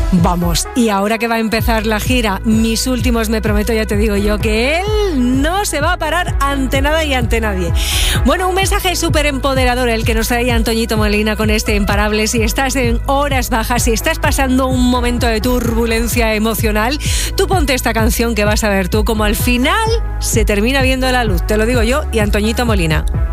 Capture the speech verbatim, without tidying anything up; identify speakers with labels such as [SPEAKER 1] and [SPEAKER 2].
[SPEAKER 1] Vamos, y ahora que va a empezar la gira, mis últimos me prometo, ya te digo yo, que él no se va a parar ante nada y ante nadie. Bueno, un mensaje súper empoderador el que nos traía Antoñito Molina con este Imparable. Si estás en horas bajas, si estás pasando un momento de turbulencia emocional, tú ponte esta canción que vas a ver tú como al final se termina viendo la luz. Te lo digo yo y Antoñito Molina.